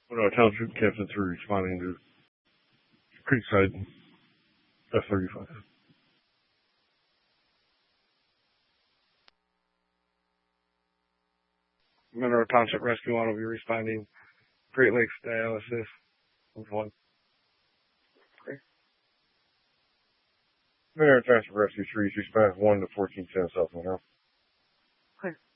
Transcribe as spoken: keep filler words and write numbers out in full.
Monroe Township, Captain three responding to Creekside F thirty-five. Monroe Township Rescue One will be responding Great Lakes Dialysis with one. Okay. Monroe Township Rescue three responding one to fourteen ten South Monroe. Okay.